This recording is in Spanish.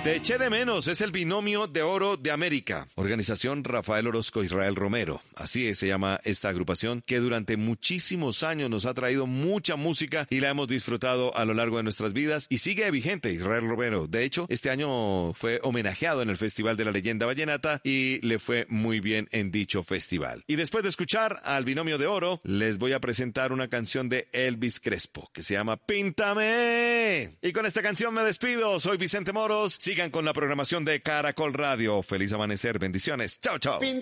Te eché de menos, es el binomio de oro de América. Organización Rafael Orozco Israel Romero. Así se llama esta agrupación que durante muchísimos años nos ha traído mucha música y la hemos disfrutado a lo largo de nuestras vidas y sigue vigente Israel Romero. De hecho, este año fue homenajeado en el Festival de la Leyenda Vallenata y le fue muy bien en dicho festival. Y después de escuchar al binomio de oro, les voy a presentar una canción de Elvis Crespo que se llama Píntame. Y con esta canción me despido. Soy Vicente Moros. Sigan con la programación de Caracol Radio. Feliz amanecer. Bendiciones. Chao, chao.